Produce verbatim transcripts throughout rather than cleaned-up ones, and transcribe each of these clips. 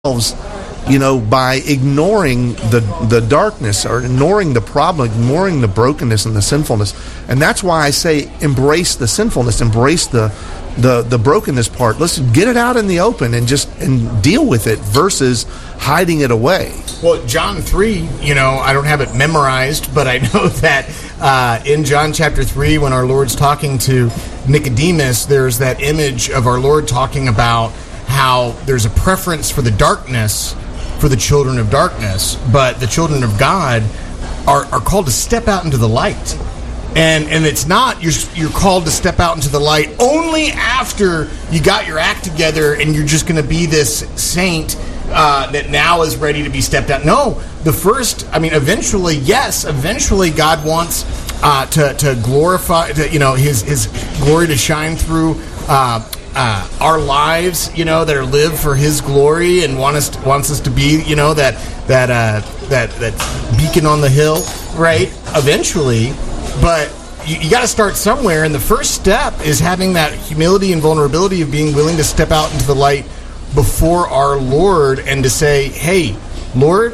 you know, by ignoring the the darkness or ignoring the problem, ignoring the brokenness and the sinfulness. And that's why I say embrace the sinfulness, embrace the the the brokenness part. Let's get it out in the open and just and deal with it versus hiding it away. Well, John three, you know, I don't have it memorized, but I know that uh, in John chapter three, when our Lord's talking to Nicodemus, there's that image of our Lord talking about how there's a preference for the darkness for the children of darkness, but the children of God are, are called to step out into the light. And and it's not, you're, you're called to step out into the light only after you got your act together and you're just going to be this saint uh, that now is ready to be stepped out. No, the first, I mean, eventually, yes, eventually God wants uh, to, to glorify, to, you know, his, his glory to shine through uh Uh, our lives, you know, that are lived for His glory, and want us to, wants us to be, you know, that that uh, that that beacon on the hill, right? Eventually, but you, you got to start somewhere, and the first step is having that humility and vulnerability of being willing to step out into the light before our Lord and to say, "Hey, Lord,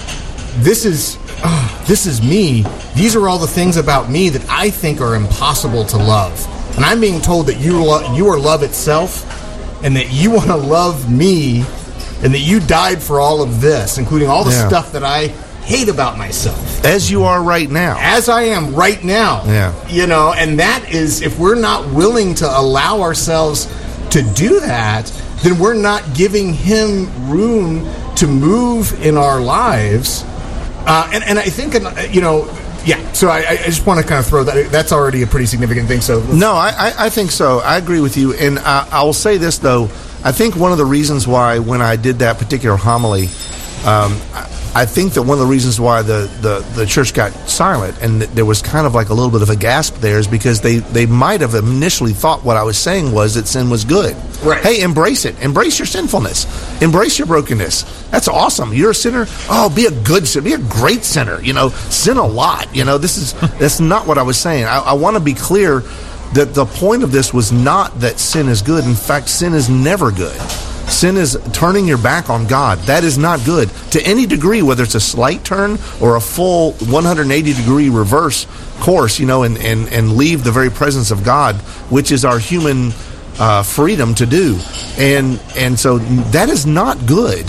this is oh, this is me. These are all the things about me that I think are impossible to love." And I'm being told that you lo- you are love itself, and that you want to love me, and that you died for all of this, including all the yeah. stuff that I hate about myself. As you are right now. As I am right now. Yeah. You know, and that is, if we're not willing to allow ourselves to do that, then we're not giving Him room to move in our lives. Uh, and, and I think, you know... Yeah, so I, I just want to kind of throw that. That's already a pretty significant thing. So no, I, I think so. I agree with you, and I, I will say this though. I think one of the reasons why when I did that particular homily, um, I, I think that one of the reasons why the, the, the church got silent and there was kind of like a little bit of a gasp there is because they, they might have initially thought what I was saying was that sin was good. Right. Hey, embrace it. Embrace your sinfulness. Embrace your brokenness. That's awesome. You're a sinner. Oh, be a good sinner. Be a great sinner. You know, sin a lot. You know, this is that's not what I was saying. I, I want to be clear that the point of this was not that sin is good. In fact, sin is never good. Sin is turning your back on God. That is not good. To any degree, whether it's a slight turn or a full one hundred eighty degree reverse course, you know, and, and, and leave the very presence of God, which is our human uh, freedom to do. And and so that is not good.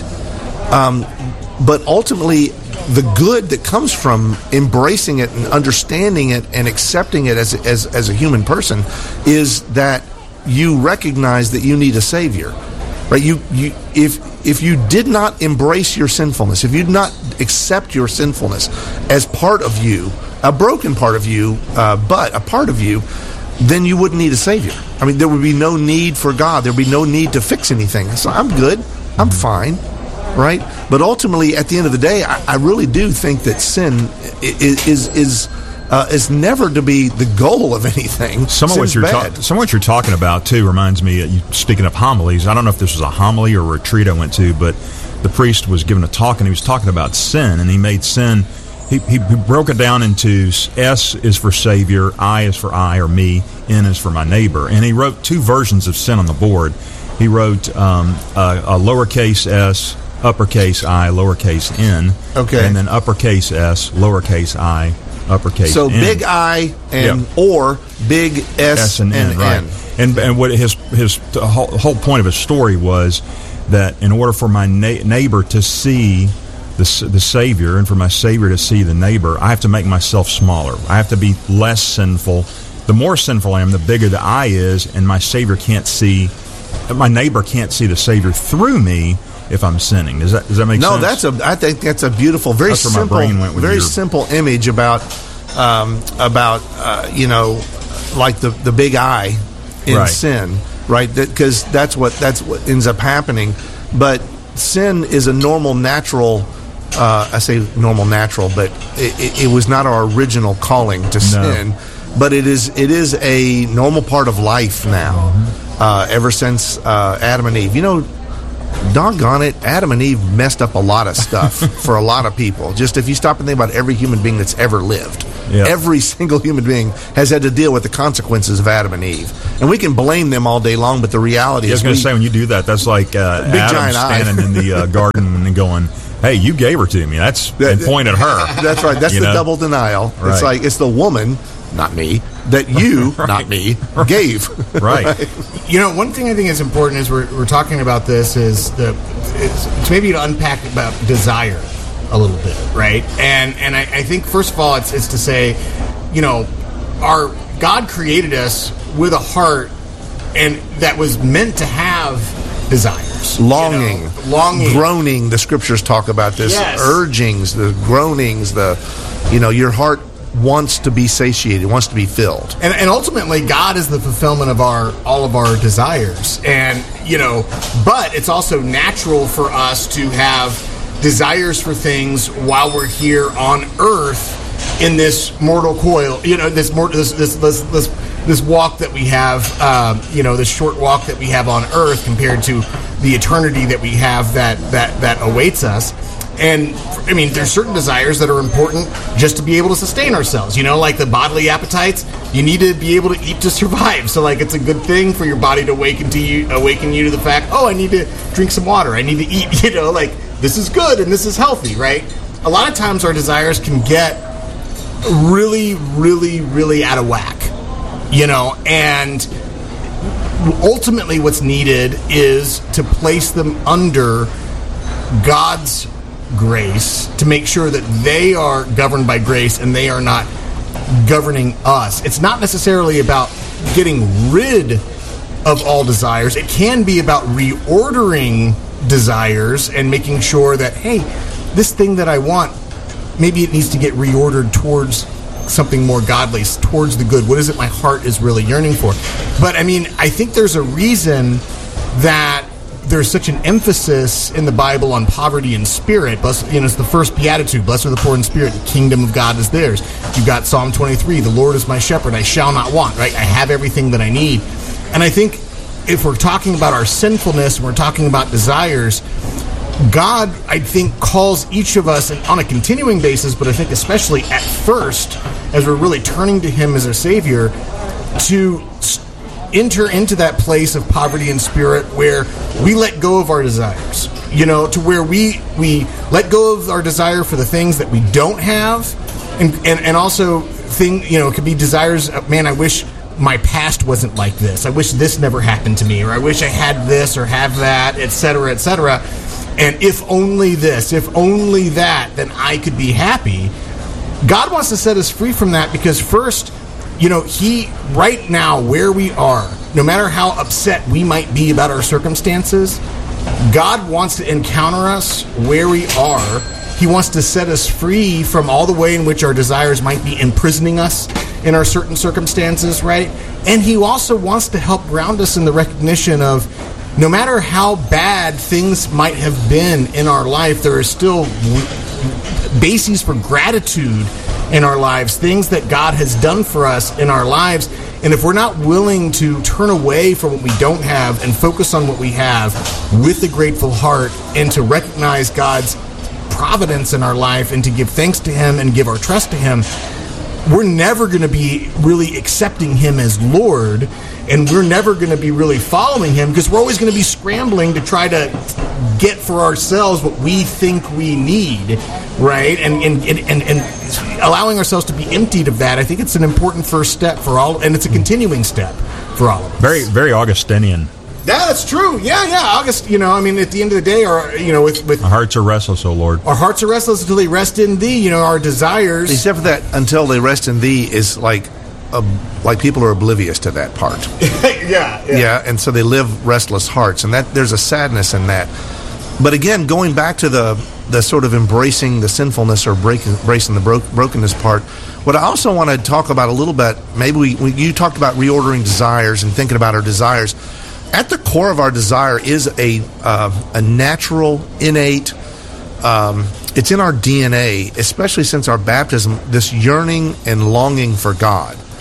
Um, but ultimately, the good that comes from embracing it and understanding it and accepting it as, as, as a human person is that you recognize that you need a Savior. Right, you, you, if if you did not embrace your sinfulness, if you did not accept your sinfulness as part of you, a broken part of you, uh, but a part of you, then you wouldn't need a Savior. I mean, there would be no need for God. There would be no need to fix anything. So I'm good. I'm fine. Right? But ultimately, at the end of the day, I, I really do think that sin is is is, uh, is never to be the goal of anything. Some of what you're ta- some of what you're talking about too reminds me. Uh, you, speaking of homilies, I don't know if this was a homily or a retreat I went to, but the priest was giving a talk and he was talking about sin, and he made sin. He, he broke it down into S is for Savior, I is for I or me, N is for my neighbor, and he wrote two versions of sin on the board. He wrote um, a, a lowercase s, uppercase I, lowercase n, okay, and then uppercase s, lowercase I, uppercase so n. big I and yep. or big S, S and, and N, right? N. And and what his his the whole, whole point of his story was that in order for my na- neighbor to see the the Savior and for my Savior to see the neighbor, I have to make myself smaller. I have to be less sinful. The more sinful I am, the bigger the I is, and my Savior can't see. My neighbor can't see the Savior through me if I'm sinning. Does that does that make no, sense? No, that's a. I think that's a beautiful, very that's where simple, my brain went with very your... simple image about um, about uh, you know, like the the big I in right. sin, right? Because that, that's what that's what ends up happening. But sin is a normal, natural. Uh, I say normal, natural, but it, it, it was not our original calling to sin. No. But it is it is a normal part of life now. Mm-hmm. Uh, ever since uh, Adam and Eve, you know. doggone it, Adam and Eve messed up a lot of stuff for a lot of people. Just if you stop and think about every human being that's ever lived, yeah. every single human being has had to deal with the consequences of Adam and Eve. And we can blame them all day long, but the reality yeah, is I was going to we, say, when you do that, that's like uh, Big Adam giant eye. standing in the uh, garden and going, hey, you gave her to me. That's That- and point at her. That's right. That's You the know? double denial. Right. It's like, it's the woman, not me, that you, Right. not me, gave. Right. You know, one thing I think is important as we're, we're talking about this is the it's, it's maybe to unpack about desire a little bit, right? And and I, I think first of all, it's it's to say, you know, our God created us with a heart, and that was meant to have desires, Longing, you know, longing, groaning. The scriptures talk about this. Yes. Urgings, the groanings, the, you know, your heart wants to be satiated, wants to be filled. And, and ultimately, God is the fulfillment of our all of our desires. And, you know, but it's also natural for us to have desires for things while we're here on earth in this mortal coil, you know, this mor- this, this this this this walk that we have, um, you know, this short walk that we have on earth compared to the eternity that we have that that that awaits us. And I mean, there's certain desires that are important just to be able to sustain ourselves. You know, like the bodily appetites, you need to be able to eat to survive. So, like, it's a good thing for your body to awaken to you, awaken you to the fact, oh, I need to drink some water. I need to eat. You know, like, this is good and this is healthy, right? A lot of times, our desires can get really, really, really out of whack. You know, and ultimately, what's needed is to place them under God's grace, to make sure that they are governed by grace and they are not governing us. It's not necessarily about getting rid of all desires. It can be about reordering desires and making sure that, hey, this thing that I want, maybe it needs to get reordered towards something more godly, towards the good. What is it my heart is really yearning for? But I mean, I think there's a reason that there's such an emphasis in the Bible on poverty in spirit. Blessed, you know, it's the first beatitude. Blessed are the poor in spirit. The kingdom of God is theirs. You've got Psalm twenty-three. The Lord is my shepherd. I shall not want. Right? I have everything that I need. And I think if we're talking about our sinfulness, and we're talking about desires, God, I think, calls each of us on a continuing basis, but I think especially at first, as we're really turning to Him as our Savior, to enter into that place of poverty in spirit where we let go of our desires, you know, to where we we let go of our desire for the things that we don't have, and and, and also thing, you know, it could be desires of, man, I wish my past wasn't like this. I wish this never happened to me, or I wish I had this or have that, et cetera, et cetera. And if only this, if only that, then I could be happy. God wants to set us free from that because first, you know, He, right now, where we are, no matter how upset we might be about our circumstances, God wants to encounter us where we are. He wants to set us free from all the way in which our desires might be imprisoning us in our certain circumstances, right? And He also wants to help ground us in the recognition of no matter how bad things might have been in our life, there are still bases for gratitude in our lives, things that God has done for us in our lives. And if we're not willing to turn away from what we don't have and focus on what we have with a grateful heart and to recognize God's providence in our life and to give thanks to Him and give our trust to Him, we're never going to be really accepting Him as Lord, and we're never going to be really following Him because we're always going to be scrambling to try to get for ourselves what we think we need, right? And and, and, and and allowing ourselves to be emptied of that, I think it's an important first step for all, and it's a continuing step for all of us. Very, very Augustinian. Yeah, that's true. Yeah, yeah. August, you know, I mean, at the end of the day, our, you know, with, with Our hearts are restless, O Lord. our hearts are restless until they rest in Thee. You know, our desires. Except for that, until they rest in Thee is like, uh, like people are oblivious to that part. yeah, yeah. Yeah, and so they live restless hearts, and that there's a sadness in that. But again, going back to the the sort of embracing the sinfulness or breaking, embracing the bro- brokenness part, what I also want to talk about a little bit, maybe we, we you talked about reordering desires and thinking about our desires. At the core of our desire is a uh, a natural, innate, um, it's in our D N A, especially since our baptism, this yearning and longing for God.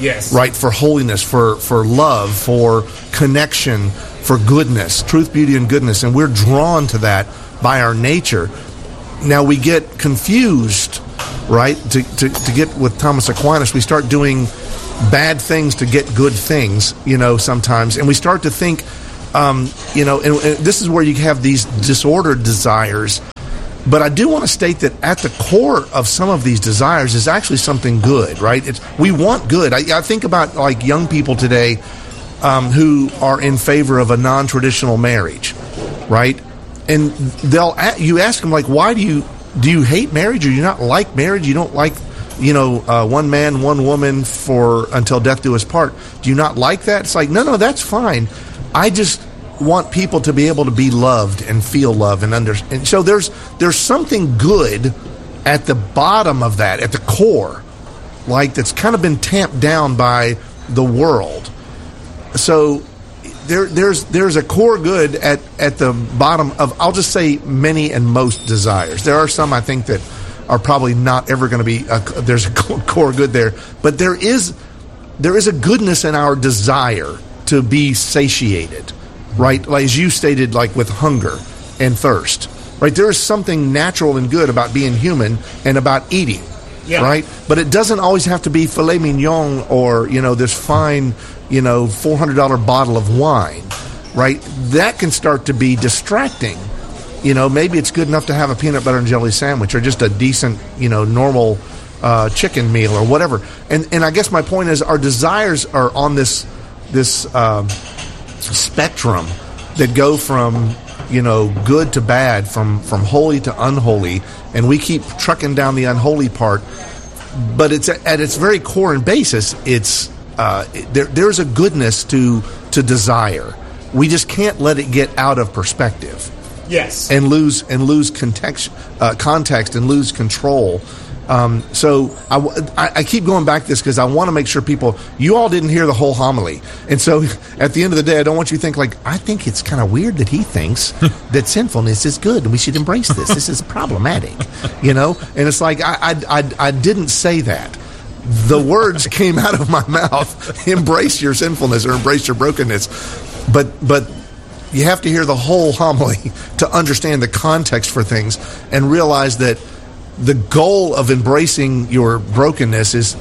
Yes. Right? For holiness, for, for love, for connection, for goodness, truth, beauty, and goodness. And we're drawn to that by our nature. Now we get confused, right? To, to, to get with Thomas Aquinas, we start doing bad things to get good things, you know, sometimes. And we start to think, um, you know, and, and this is where you have these disordered desires. But I do want to state that at the core of some of these desires is actually something good, right? It's, we want good. I, I think about like young people today um, who are in favor of a non-traditional marriage, right? And they'll you ask them like, why do you do you hate marriage, or do you not like marriage? You don't like, you know, uh, one man, one woman for until death do us part. Do you not like that? It's like, no, no, that's fine. I just want people to be able to be loved and feel love and understand. And so there's there's something good at the bottom of that, at the core, like that's kind of been tamped down by the world. So there there's there's a core good at, at the bottom of, I'll just say, many and most desires. There are some I think that are probably not ever going to be a, there's a core good there, but there is there is a goodness in our desire to be satiated. Right, like as you stated, like with hunger and thirst, right? There is something natural and good about being human and about eating, yeah. Right? But it doesn't always have to be filet mignon or, you know, this fine, you know, four hundred dollars bottle of wine, right? That can start to be distracting. You know, maybe it's good enough to have a peanut butter and jelly sandwich or just a decent, you know, normal uh, chicken meal or whatever. And and I guess my point is our desires are on this this. Um, spectrum that go from, you know, good to bad, from from holy to unholy, and we keep trucking down the unholy part. But it's at its very core and basis, it's uh, there. There's a goodness to to desire. We just can't let it get out of perspective. Yes, and lose and lose context, uh, context, and lose control. Um, so I, I, I keep going back to this because I want to make sure people, you all didn't hear the whole homily. And so at the end of the day, I don't want you to think like, I think it's kind of weird that he thinks that sinfulness is good and we should embrace this. This is problematic, you know? And it's like, I, I, I, I didn't say that. The words came out of my mouth, embrace your sinfulness or embrace your brokenness. But, but you have to hear the whole homily to understand the context for things and realize that the goal of embracing your brokenness is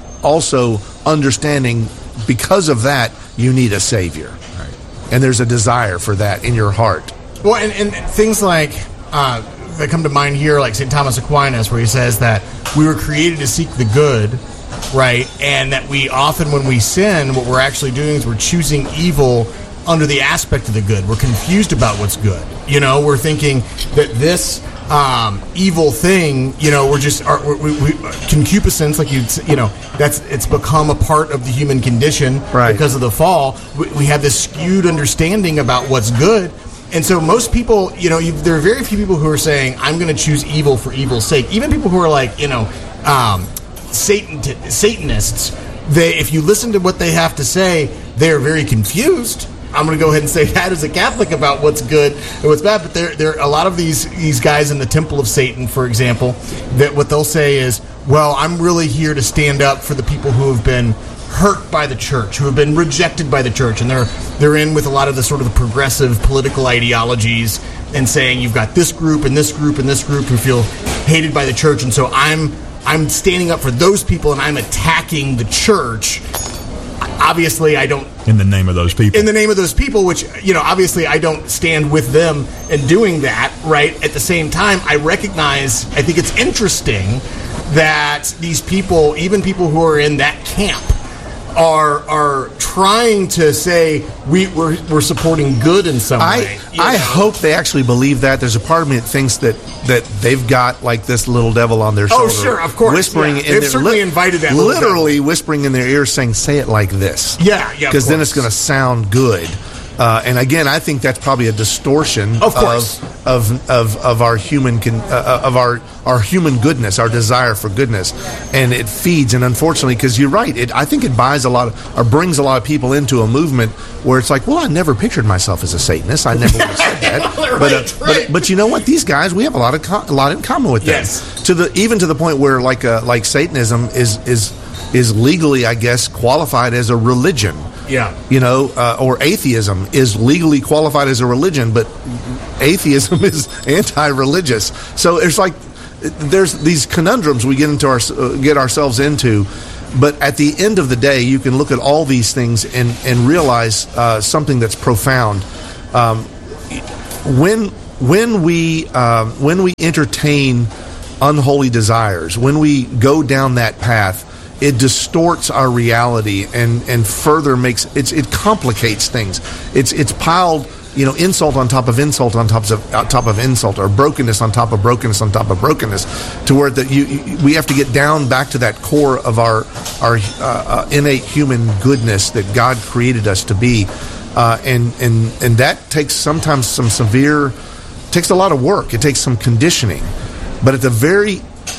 also understanding because of that you need a Savior. Right. And there's a desire for that in your heart. Well, and, and things like uh, that come to mind here, like Saint Thomas Aquinas, where he says that we were created to seek the good, right? And that we often, when we sin, what we're actually doing is we're choosing evil under the aspect of the good. We're confused about what's good. You know, we're thinking that this um, evil thing, you know, we're just are, we, we, concupiscence, like you, you know, that's it's become a part of the human condition, right? Because of the fall. We, we have this skewed understanding about what's good, and so most people, you know, you, there are very few people who are saying, "I'm going to choose evil for evil's sake." Even people who are like, you know, um, Satan Satanists, they, if you listen to what they have to say, they are very confused. I'm going to go ahead and say that as a Catholic about what's good and what's bad. But there, there are a lot of these these guys in the Temple of Satan, for example, that what they'll say is, well, I'm really here to stand up for the people who have been hurt by the church, who have been rejected by the church. And they're they're in with a lot of the sort of the progressive political ideologies and saying you've got this group and this group and this group who feel hated by the church. And so I'm I'm standing up for those people and I'm attacking the church. Obviously, I don't... In the name of those people. In the name of those people, which, you know, obviously I don't stand with them in doing that, right? At the same time, I recognize, I think it's interesting that these people, even people who are in that camp, are are trying to say we, we're, we're supporting good in some I, way. I know? hope they actually believe that. There's a part of me that thinks that, that they've got like this little devil on their shoulder. Oh, sure, of course. Whispering yeah. in They've their, certainly li- invited that. Literally whispering in their ears saying, say it like this. Yeah, yeah. Because then it's going to sound good. Uh, and again, I think that's probably a distortion Of course. of of of, of our human con, uh, of our our human goodness, our desire for goodness, and it feeds. And unfortunately, because you're right, it I think it buys a lot of, or brings a lot of people into a movement where it's like, well, I never pictured myself as a Satanist. I never would have said that. Right, but, uh, right. but but you know what? These guys, we have a lot of co- a lot in common with them. Yes. To the even to the point where like uh, like Satanism is is is legally, I guess, qualified as a religion. Yeah. You know, uh, or atheism is legally qualified as a religion, but atheism is anti-religious. So it's like there's these conundrums we get into our uh, get ourselves into. But at the end of the day, you can look at all these things and and realize uh, something that's profound. Um, when when we uh, when we entertain unholy desires, when we go down that path, it distorts our reality and, and further makes it's it complicates things. It's it's piled, you know, insult on top of insult on top of on top of insult, or brokenness on top of brokenness on top of brokenness, to where that you, you we have to get down back to that core of our our uh, uh, innate human goodness that God created us to be, uh, and and and that takes sometimes some severe, takes a lot of work. It takes some conditioning, but at the very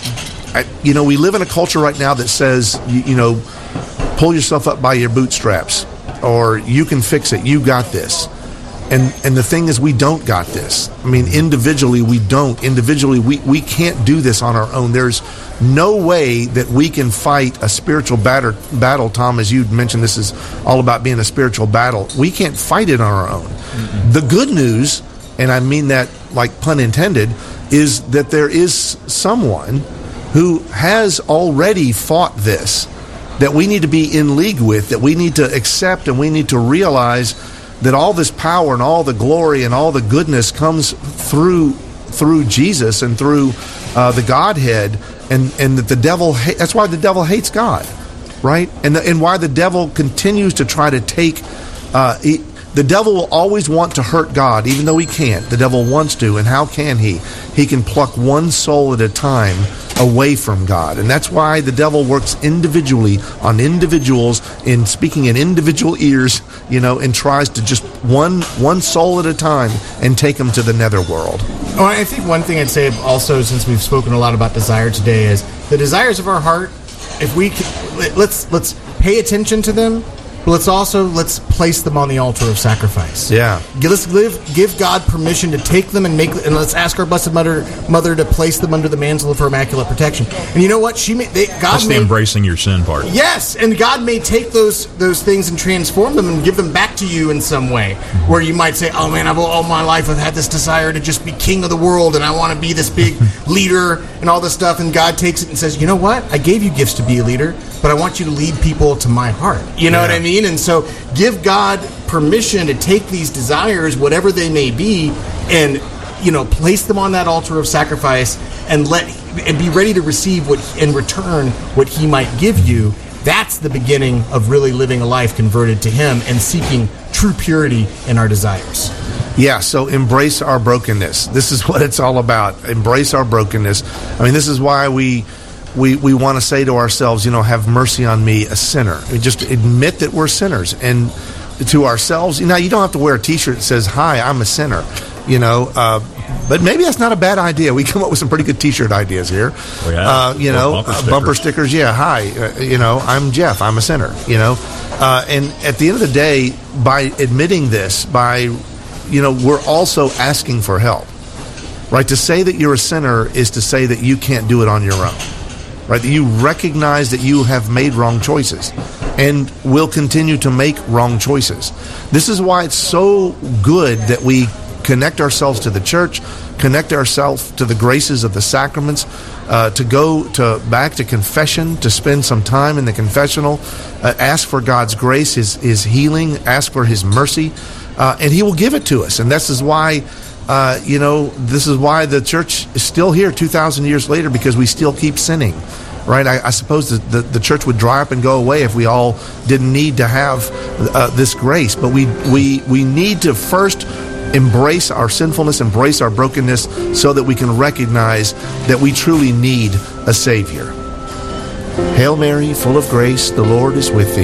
You know, we live in a culture right now that says, you, you know, pull yourself up by your bootstraps, or you can fix it. You got this. And and the thing is, we don't got this. I mean, individually, we don't. Individually, we, we can't do this on our own. There's no way that we can fight a spiritual batter, battle, Tom, as you mentioned, this is all about being a spiritual battle. We can't fight it on our own. Mm-hmm. The good news, and I mean that like pun intended, is that there is someone who has already fought this, that we need to be in league with, that we need to accept, and we need to realize that all this power and all the glory and all the goodness comes through through Jesus and through uh, the Godhead, and, and that the devil, ha- that's why the devil hates God, right? And the, and why the devil continues to try to take, uh, he, the devil will always want to hurt God, even though he can't. The devil wants to, and how can he? He can pluck one soul at a time away from God. And that's why the devil works individually on individuals, in speaking in individual ears, you know, and tries to just one one soul at a time and take them to the netherworld. Oh, I think one thing I'd say also, since we've spoken a lot about desire today, is the desires of our heart, if we could, let's let's pay attention to them, but let's also let's place them on the altar of sacrifice. Yeah. Let's live, give God permission to take them and make, and let's ask our Blessed Mother, Mother to place them under the mantle of her immaculate protection. And you know what? She may, they, God That's may, the embracing your sin part. Yes, and God may take those those things and transform them and give them back to you in some way, where you might say, "Oh man, I've all my life I've had this desire to just be king of the world, and I want to be this big leader and all this stuff." And God takes it and says, "You know what? I gave you gifts to be a leader, but I want you to lead people to my heart." You know Yeah. what I mean? And so, give God permission to take these desires, whatever they may be, and you know, place them on that altar of sacrifice, and let and be ready to receive what in return what He might give you. That's the beginning of really living a life converted to Him and seeking true purity in our desires. Yeah, so embrace our brokenness. This is what it's all about. Embrace our brokenness. I mean, this is why we we we want to say to ourselves, you know, have mercy on me, a sinner. We just admit that we're sinners, and to ourselves. Now, you don't have to wear a T-shirt that says, "Hi, I'm a sinner," you know, uh, but maybe that's not a bad idea. We come up with some pretty good T-shirt ideas here. Oh, yeah. uh, you Or know, bumper uh, stickers. bumper stickers. Yeah, hi, uh, you know, I'm Jeff. I'm a sinner. You know, uh, and at the end of the day, by admitting this, by you know, we're also asking for help, right? To say that you're a sinner is to say that you can't do it on your own, right? That you recognize that you have made wrong choices and will continue to make wrong choices. This is why it's so good that we connect ourselves to the church, connect ourselves to the graces of the sacraments, uh, to go to back to confession, to spend some time in the confessional, uh, ask for God's grace, His, his healing, ask for His mercy, uh, and He will give it to us. And this is why, uh, you know, this is why the church is still here two thousand years later, because we still keep sinning. Right, I, I suppose the, the, the church would dry up and go away if we all didn't need to have uh, this grace. But we, we we need to first embrace our sinfulness, embrace our brokenness, so that we can recognize that we truly need a Savior. Hail Mary, full of grace, the Lord is with thee.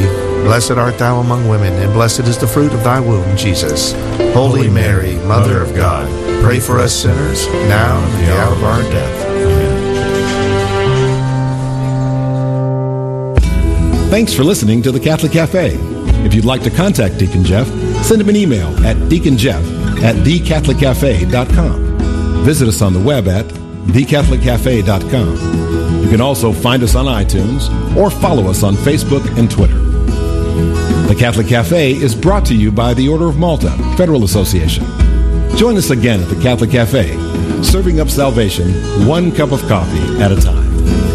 Blessed art thou among women, and blessed is the fruit of thy womb, Jesus. Holy Mary, Mother of God, pray for us sinners, now and at the hour of our death. Amen. Thanks for listening to the Catholic Cafe. If you'd like to contact Deacon Jeff, send him an email at deaconjeff at the catholic cafe dot com. Visit us on the web at the catholic cafe dot com. You can also find us on iTunes or follow us on Facebook and Twitter. The Catholic Cafe is brought to you by the Order of Malta Federal Association. Join us again at the Catholic Cafe, serving up salvation one cup of coffee at a time.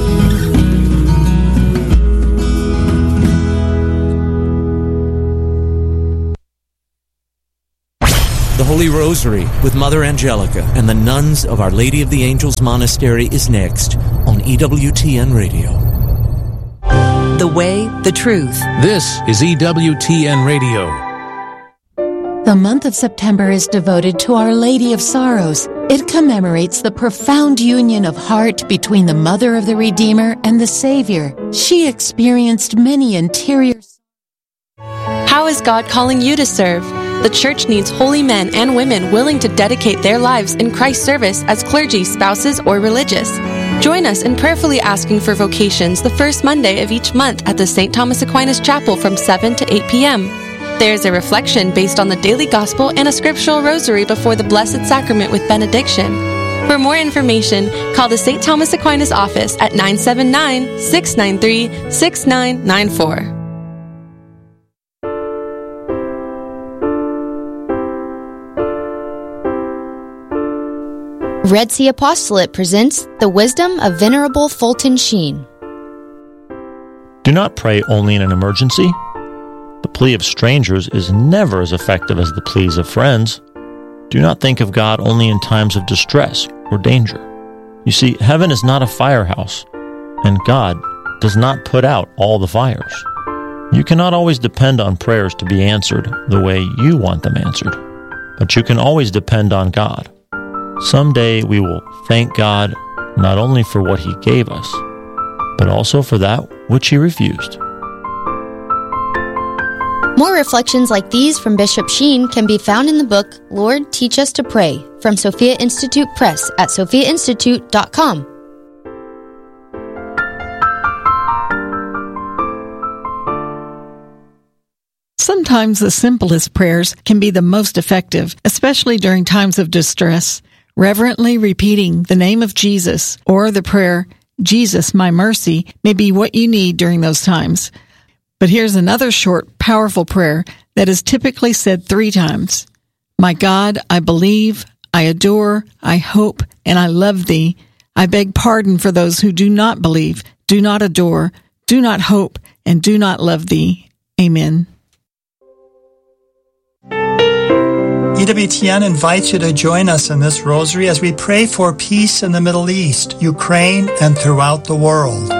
The Holy Rosary with Mother Angelica and the nuns of Our Lady of the Angels Monastery is next on E W T N Radio. The way, the truth. This is E W T N Radio. The month of September is devoted to Our Lady of Sorrows. It commemorates the profound union of heart between the Mother of the Redeemer and the Savior. She experienced many interior... How is God calling you to serve? The Church needs holy men and women willing to dedicate their lives in Christ's service as clergy, spouses, or religious. Join us in prayerfully asking for vocations the first Monday of each month at the Saint Thomas Aquinas Chapel from seven to eight p.m. There is a reflection based on the daily gospel and a scriptural rosary before the Blessed Sacrament with benediction. For more information, call the Saint Thomas Aquinas office at nine seven nine, six nine three, six nine nine four. Red Sea Apostolate presents The Wisdom of Venerable Fulton Sheen. Do not pray only in an emergency. The plea of strangers is never as effective as the pleas of friends. Do not think of God only in times of distress or danger. You see, heaven is not a firehouse, and God does not put out all the fires. You cannot always depend on prayers to be answered the way you want them answered, but you can always depend on God. Someday we will thank God not only for what He gave us, but also for that which He refused. More reflections like these from Bishop Sheen can be found in the book, Lord, Teach Us to Pray, from Sophia Institute Press at sophia institute dot com. Sometimes the simplest prayers can be the most effective, especially during times of distress. Reverently repeating the name of Jesus or the prayer, Jesus, my mercy, may be what you need during those times. But here's another short, powerful prayer that is typically said three times. My God, I believe, I adore, I hope, and I love Thee. I beg pardon for those who do not believe, do not adore, do not hope, and do not love Thee. Amen. E W T N invites you to join us in this rosary as we pray for peace in the Middle East, Ukraine, and throughout the world.